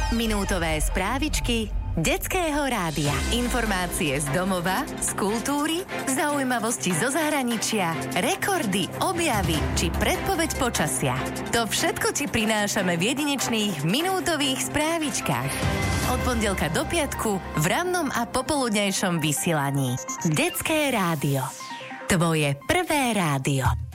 Minútové správičky detského rádia. Informácie z domova, z kultúry, zaujímavosti zo zahraničia, rekordy, objavy či predpoveď počasia. To všetko ti prinášame v jedinečných minútových správičkách. Od pondelka do piatku v rannom a popoludnejšom vysielaní. Detské rádio. Tvoje prvé rádio.